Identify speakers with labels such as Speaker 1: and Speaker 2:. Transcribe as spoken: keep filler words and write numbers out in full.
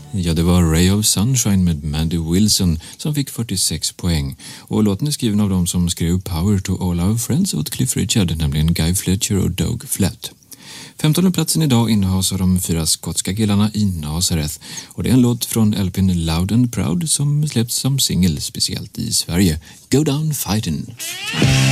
Speaker 1: Ja, det var Ray of Sunshine med Mandy Wilson som fick fyrtiosex poäng. Och låten är skriven av dem som skrev Power to All Our Friends åt Cliff Richard, nämligen Guy Fletcher och Doug Flatt. femtonde platsen idag innehas av de fyra skotska killarna i Nazareth. Och det är en låt från L P:n Loud and Proud som släppts som singel speciellt i Sverige. Go Down Fightin'!